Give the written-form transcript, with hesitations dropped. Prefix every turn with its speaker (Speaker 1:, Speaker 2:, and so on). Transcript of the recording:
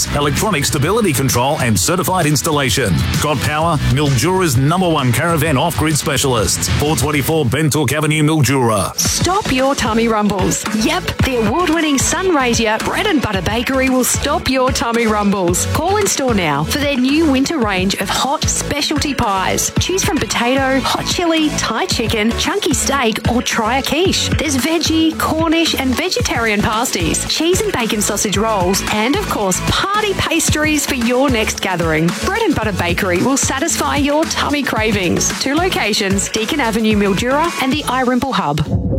Speaker 1: service, electronic stability control and certified installation. Got Power, Mildura's #1 caravan off-grid specialist. 424 Bentook Avenue, Mildura.
Speaker 2: Stop your tummy rumbles. Yep, the award-winning Sunraysia Bread and Butter Bakery will stop your tummy rumbles. Call in store now for their new winter range of hot specialty pies. Choose from potato, hot chili, Thai chicken, chunky steak, or try a quiche. There's veggie, Cornish, and vegetarian pasties, cheese and bacon sausage rolls, and of course, party pastries for your next gathering. Bread and Butter Bakery will satisfy your tummy cravings. 2 locations, Deakin Avenue, Mildura, and the iRimple Hub.